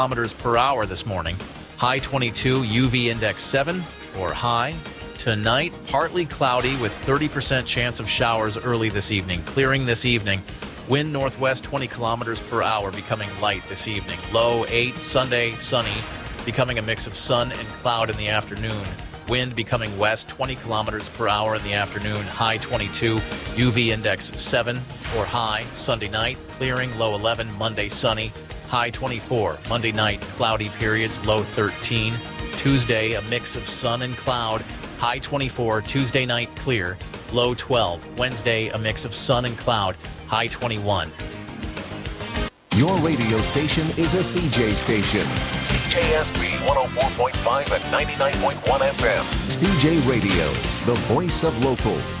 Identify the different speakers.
Speaker 1: kilometers per hour this morning. High 22, UV index 7 or high. Tonight, partly cloudy with 30% chance of showers early this evening. Clearing this evening. Wind northwest 20 kilometers per hour, becoming light this evening. Low 8, Sunday, sunny, becoming a mix of sun and cloud in the afternoon. Wind becoming west 20 kilometers per hour in the afternoon. High 22, UV index 7 or high. Sunday night, clearing, low 11. Monday, sunny, high 24. Monday night, cloudy periods, low 13. Tuesday, a mix of sun and cloud, high 24. Tuesday night, clear, low 12. Wednesday, a mix of sun and cloud, high 21.
Speaker 2: Your radio station is a CJ station.
Speaker 3: CJSB 104.5 and 99.1 FM.
Speaker 2: CJ Radio, the voice of local.